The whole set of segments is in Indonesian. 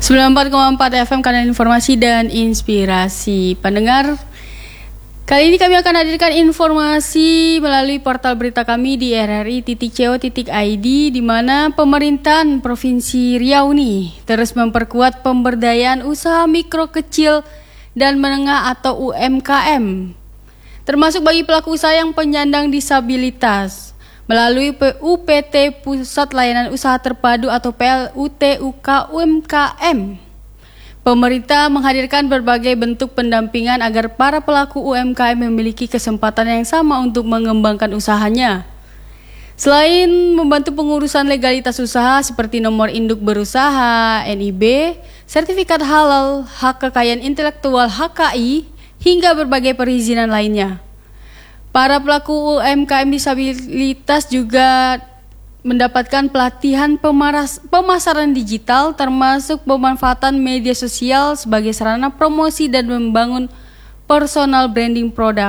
94,4 FM kanal informasi dan inspirasi. Pendengar, kali ini kami akan hadirkan informasi melalui portal berita kami di rri.co.id, di mana pemerintahan Provinsi Riau nih terus memperkuat pemberdayaan usaha mikro, kecil, dan menengah atau UMKM, termasuk bagi pelaku usaha yang penyandang disabilitas. Melalui UPT Pusat Layanan Usaha Terpadu atau PLUTUK UMKM, pemerintah menghadirkan berbagai bentuk pendampingan agar para pelaku UMKM memiliki kesempatan yang sama untuk mengembangkan usahanya. Selain membantu pengurusan legalitas usaha seperti nomor induk berusaha, NIB, sertifikat halal, hak kekayaan intelektual HKI, hingga berbagai perizinan lainnya. Para pelaku UMKM disabilitas juga mendapatkan pelatihan pemasaran digital, termasuk pemanfaatan media sosial sebagai sarana promosi dan membangun personal branding produk.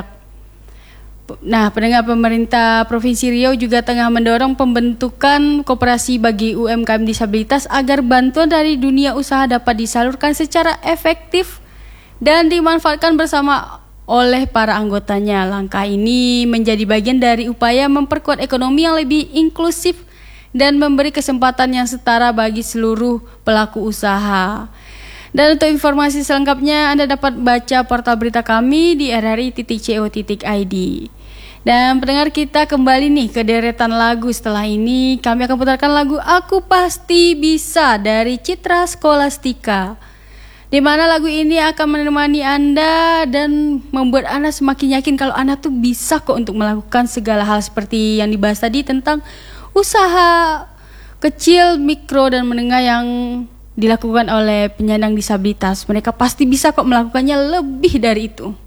Nah, pendengar, pemerintah Provinsi Riau juga tengah mendorong pembentukan koperasi bagi UMKM disabilitas agar bantuan dari dunia usaha dapat disalurkan secara efektif dan dimanfaatkan bersama oleh para anggotanya. Langkah ini menjadi bagian dari upaya memperkuat ekonomi yang lebih inklusif dan memberi kesempatan yang setara bagi seluruh pelaku usaha. Dan untuk informasi selengkapnya Anda dapat baca portal berita kami di rri.co.id. Dan pendengar, kita kembali nih ke deretan lagu. Setelah ini kami akan putarkan lagu Aku Pasti Bisa dari Citra Scholastika, di mana lagu ini akan menemani Anda dan membuat Anda semakin yakin kalau Anda tuh bisa kok untuk melakukan segala hal seperti yang dibahas tadi tentang usaha kecil, mikro, dan menengah yang dilakukan oleh penyandang disabilitas. Mereka pasti bisa kok melakukannya lebih dari itu.